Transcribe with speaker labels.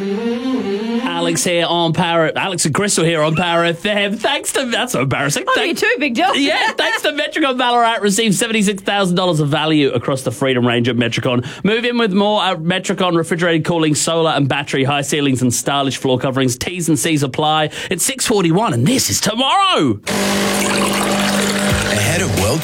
Speaker 1: Alex and Crystal here on Power FM. Thanks to... That's so embarrassing.
Speaker 2: Oh, you too, Big Joe.
Speaker 1: Yeah, thanks to Metricon Ballarat, received $76,000 of value across the Freedom range at Metricon. Move in with more at Metricon. Refrigerated cooling, solar and battery, high ceilings and stylish floor coverings. T's and C's apply. It's 6:41 and this is tomorrow.
Speaker 3: Ahead of World